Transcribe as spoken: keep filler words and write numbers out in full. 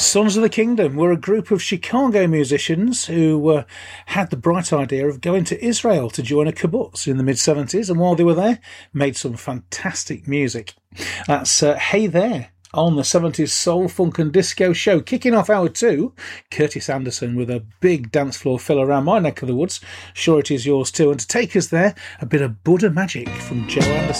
Sons of the Kingdom were a group of Chicago musicians who uh, had the bright idea of going to Israel to join a kibbutz in the mid seventies, and while they were there, made some fantastic music. That's uh, Hey There on the seventies Soul, Funk and Disco Show. Kicking off hour two, Curtis Anderson with a big dance floor fill around my neck of the woods. Sure it is yours too. And to take us there, a bit of Buddha Magic from Joe Anderson.